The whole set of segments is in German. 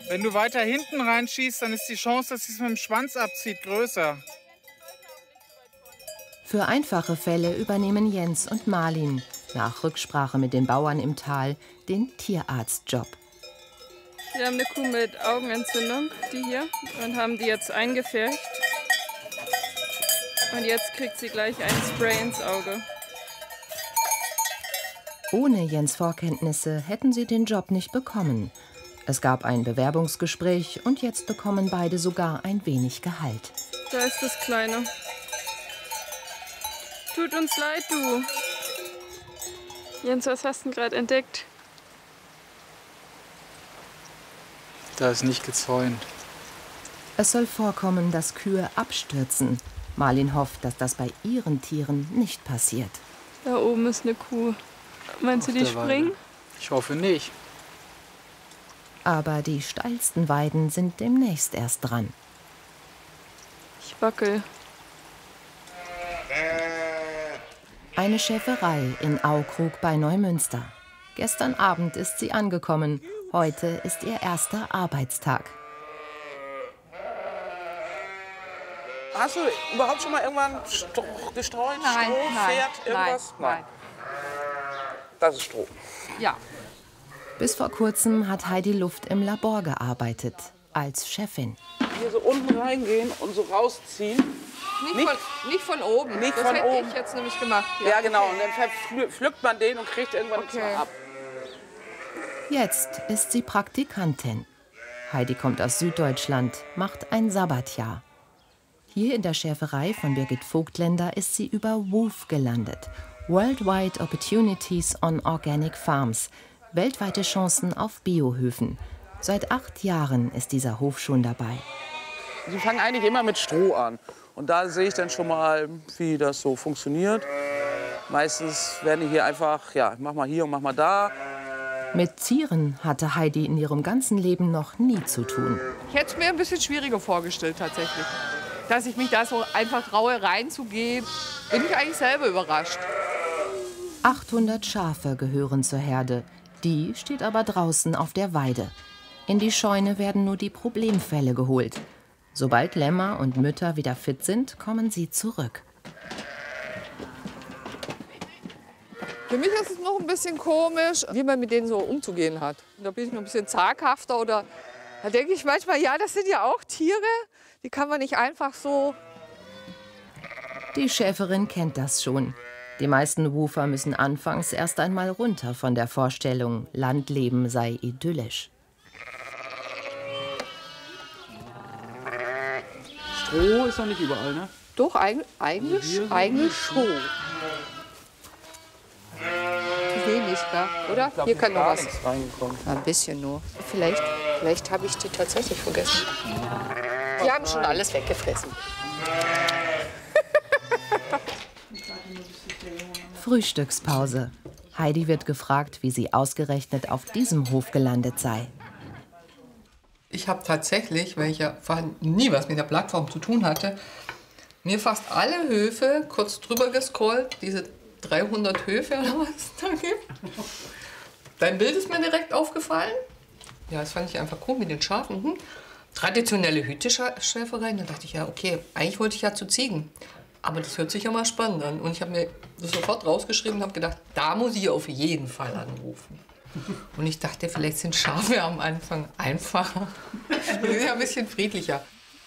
Wenn du weiter hinten reinschießt, dann ist die Chance, dass sie es mit dem Schwanz abzieht, größer. Für einfache Fälle übernehmen Jens und Marlin, nach Rücksprache mit den Bauern im Tal, den Tierarztjob. Wir haben eine Kuh mit Augenentzündung, die hier, und haben die jetzt eingefärbt. Und jetzt kriegt sie gleich ein Spray ins Auge. Ohne Jens' Vorkenntnisse hätten sie den Job nicht bekommen. Es gab ein Bewerbungsgespräch und jetzt bekommen beide sogar ein wenig Gehalt. Da ist das Kleine. Tut uns leid, du. Jens, was hast du denn gerade entdeckt? Da ist nicht gezäunt. Es soll vorkommen, dass Kühe abstürzen. Marlin hofft, dass das bei ihren Tieren nicht passiert. Da oben ist eine Kuh. Meinst du, die springen? Ich hoffe nicht. Aber die steilsten Weiden sind demnächst erst dran. Ich wackel. Eine Schäferei in Aukrug bei Neumünster. Gestern Abend ist sie angekommen. Heute ist ihr erster Arbeitstag. Hast du überhaupt schon mal irgendwann gestreut? Nein, Stroh, nein, Pferd, irgendwas? nein. Das ist Stroh. Ja. Bis vor kurzem hat Heidi Luft im Labor gearbeitet, als Chefin. Hier so unten reingehen und so rausziehen. Nicht von oben. Nicht das von hätte oben. ich jetzt nämlich gemacht. Ja, genau. Und dann pflückt man den und kriegt irgendwann nichts mehr ab. Jetzt ist sie Praktikantin. Heidi kommt aus Süddeutschland, macht ein Sabbatjahr. Hier in der Schäferei von Birgit Vogtländer ist sie über WOOF gelandet. Worldwide Opportunities on Organic Farms. Weltweite Chancen auf Biohöfen. Seit 8 Jahren ist dieser Hof schon dabei. Sie fangen eigentlich immer mit Stroh an. Und da sehe ich dann schon mal, wie das so funktioniert. Meistens werden die hier einfach, ja, mach mal hier und mach mal da. Mit Tieren hatte Heidi in ihrem ganzen Leben noch nie zu tun. Ich hätte es mir ein bisschen schwieriger vorgestellt tatsächlich. Dass ich mich da so einfach traue, reinzugehen, bin ich eigentlich selber überrascht. 800 Schafe gehören zur Herde. Die steht aber draußen auf der Weide. In die Scheune werden nur die Problemfälle geholt. Sobald Lämmer und Mütter wieder fit sind, kommen sie zurück. Für mich ist es noch ein bisschen komisch, wie man mit denen so umzugehen hat. Da bin ich noch ein bisschen zaghafter oder da denke ich manchmal, ja, das sind ja auch Tiere, die kann man nicht einfach so. Die Schäferin kennt das schon. Die meisten Woofer müssen anfangs erst einmal runter von der Vorstellung, Landleben sei idyllisch. Stroh ist noch nicht überall, ne? Doch, eigentlich schon. Zu wenig, ja, oder? Hier kann noch was reingekommen. Ein bisschen nur. Vielleicht habe ich die tatsächlich vergessen. Die haben schon alles weggefressen. Frühstückspause. Heidi wird gefragt, wie sie ausgerechnet auf diesem Hof gelandet sei. Ich habe tatsächlich, weil ich ja vorher nie was mit der Plattform zu tun hatte, mir fast alle Höfe kurz drüber gescrollt, diese 300 Höfe oder was es da gibt. Dein Bild ist mir direkt aufgefallen. Ja, das fand ich einfach cool mit den Schafen. Traditionelle Hüteschäferei. Da dachte ich, ja, okay, eigentlich wollte ich ja zu Ziegen. Aber das hört sich ja mal spannend an. Und ich habe mir das sofort rausgeschrieben und habe gedacht, da muss ich auf jeden Fall anrufen. Und ich dachte, vielleicht sind Schafe am Anfang einfacher. Die sind ja ein bisschen friedlicher.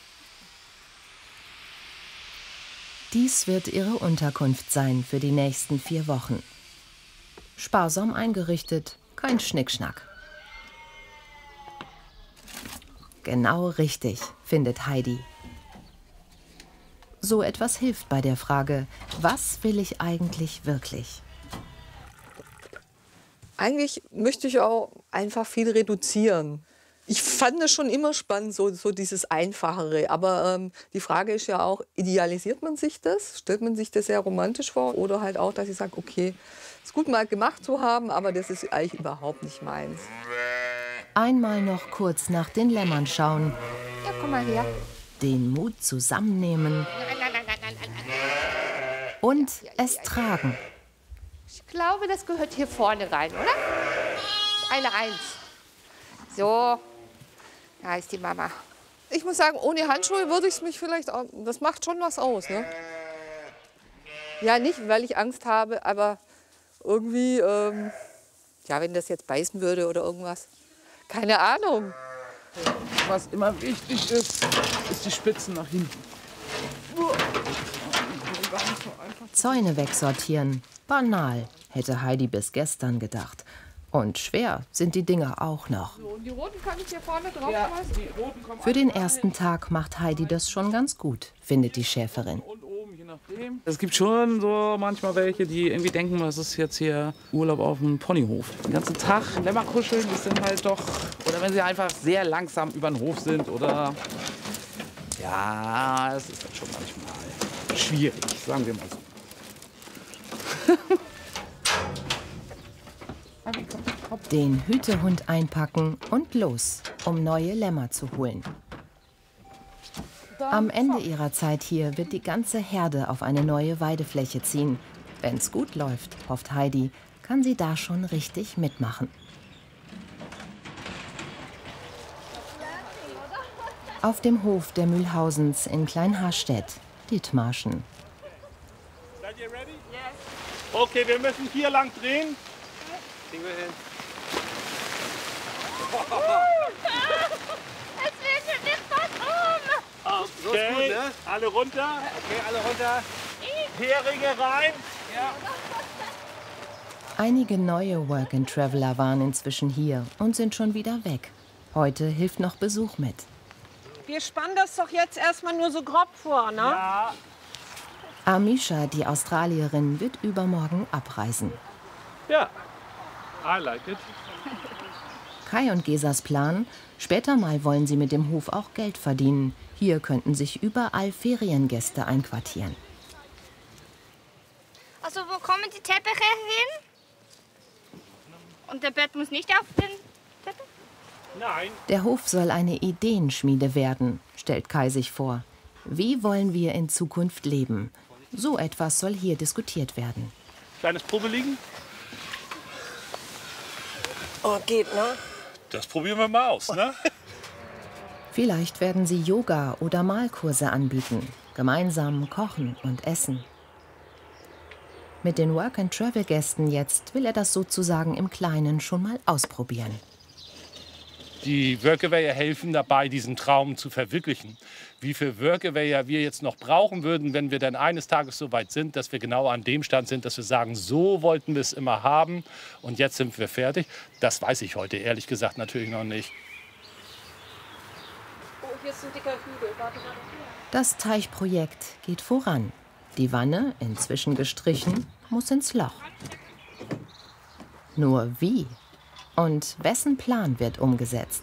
Dies wird ihre Unterkunft sein für die nächsten 4 Wochen. Sparsam eingerichtet, kein Schnickschnack. Genau richtig, findet Heidi. So etwas hilft bei der Frage, was will ich eigentlich wirklich? Eigentlich möchte ich auch einfach viel reduzieren. Ich fand es schon immer spannend, so dieses Einfachere. Aber die Frage ist ja auch, idealisiert man sich das? Stellt man sich das sehr romantisch vor? Oder halt auch, dass ich sage, okay, ist gut mal gemacht zu haben, aber das ist eigentlich überhaupt nicht meins. Einmal noch kurz nach den Lämmern schauen. Ja, komm mal her. Den Mut zusammennehmen und es tragen. Ich glaube, das gehört hier vorne rein, oder? Eine Eins. So, Da ist die Mama. Ich muss sagen, ohne Handschuhe würde ich mich vielleicht auch, das macht schon was aus, ne? Ja, nicht, weil ich Angst habe, aber irgendwie, ja, wenn das jetzt beißen würde oder irgendwas. Keine Ahnung. Was immer wichtig ist, ist die Spitzen nach hinten. Zäune wegsortieren. Banal, hätte Heidi bis gestern gedacht. Und schwer sind die Dinger auch noch. Und die roten kann ich hier vorne drauf schmeißen? Für den ersten Tag macht Heidi das schon ganz gut, findet die Schäferin. Es gibt schon so manchmal welche, die irgendwie denken, das ist jetzt hier Urlaub auf dem Ponyhof. Den ganzen Tag Lämmer kuscheln ist dann halt doch, oder wenn sie einfach sehr langsam über den Hof sind oder, ja, das ist dann schon manchmal schwierig, sagen wir mal so. Den Hütehund einpacken und los, um neue Lämmer zu holen. Am Ende ihrer Zeit hier wird die ganze Herde auf eine neue Weidefläche ziehen. Wenn's gut läuft, hofft Heidi, kann sie da schon richtig mitmachen. Auf dem Hof der Mühlhausens in Kleinharstedt, Dithmarschen. Seid ihr ready? Yes. Okay, wir müssen hier lang drehen. Kriegen wir hin. Es wird nicht was um. Okay, gut, ne? Alle runter. Okay, alle runter. Heringe rein. Ja. Einige neue Work-and-Traveler waren inzwischen hier und sind schon wieder weg. Heute hilft noch Besuch mit. Wir spannen das doch jetzt erstmal nur so grob vor, ne? Ja. Amisha, die Australierin, wird übermorgen abreisen. Ja. I like it. Kai und Gesas Plan, später mal wollen sie mit dem Hof auch Geld verdienen. Hier könnten sich überall Feriengäste einquartieren. Also wo kommen die Teppiche hin? Und der Bett muss nicht auf den Teppich? Nein. Der Hof soll eine Ideenschmiede werden, stellt Kai sich vor. Wie wollen wir in Zukunft leben? So etwas soll hier diskutiert werden. Kleines Probe liegen. Oh, geht, ne? Das probieren wir mal aus, ne? Vielleicht werden sie Yoga- oder Malkurse anbieten, gemeinsam kochen und essen. Mit den Work-and-Travel-Gästen jetzt will er das sozusagen im Kleinen schon mal ausprobieren. Die Workawayer helfen dabei, diesen Traum zu verwirklichen. Wie viel Workawayer wir jetzt noch brauchen würden, wenn wir dann eines Tages so weit sind, dass wir genau an dem Stand sind, dass wir sagen, so wollten wir es immer haben und jetzt sind wir fertig. Das weiß ich heute ehrlich gesagt natürlich noch nicht. Oh, hier ist ein dicker Hügel. Warte. Das Teichprojekt geht voran. Die Wanne, inzwischen gestrichen, muss ins Loch. Nur wie? Und wessen Plan wird umgesetzt?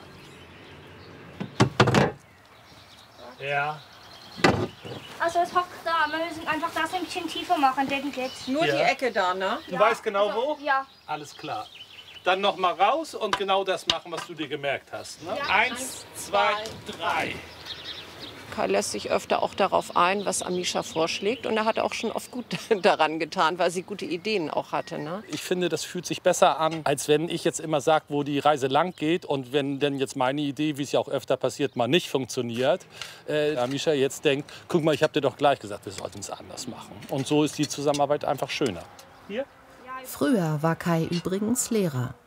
Ja. Also es hockt da, wir müssen einfach das ein bisschen tiefer machen, denke ich jetzt. Nur Ja. die Ecke da, ne? Du weißt genau wo? Ja. Alles klar. Dann noch mal raus und genau das machen, was du dir gemerkt hast. Ne? Ja. 1, 2, 3. Kai lässt sich öfter auch darauf ein, was Amisha vorschlägt. Und er hat auch schon oft gut daran getan, weil sie gute Ideen auch hatte. Ne? Ich finde, das fühlt sich besser an, als wenn ich jetzt immer sage, wo die Reise lang geht. Und wenn denn jetzt meine Idee, wie es ja auch öfter passiert, mal nicht funktioniert, Amisha jetzt denkt, guck mal, ich habe dir doch gleich gesagt, wir sollten es anders machen. Und so ist die Zusammenarbeit einfach schöner. Hier? Früher war Kai übrigens Lehrer.